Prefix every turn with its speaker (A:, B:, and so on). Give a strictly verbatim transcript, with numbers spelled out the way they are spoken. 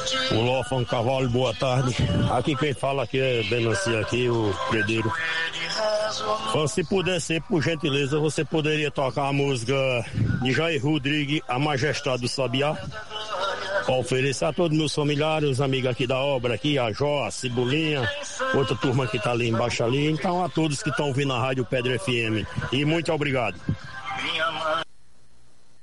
A: O Lofan Cavalo, boa tarde. Aqui quem fala aqui é Benancia, aqui, o Predeiro. Então, se puder ser, por gentileza, você poderia tocar a música de Jair Rodrigues, A Majestade do Sabiá, para oferecer a todos meus familiares, os amigos aqui da obra, aqui, a Jó, a Cibulinha, outra turma que está ali embaixo ali. Então, a todos que estão ouvindo a Rádio Pedra F M. E muito obrigado.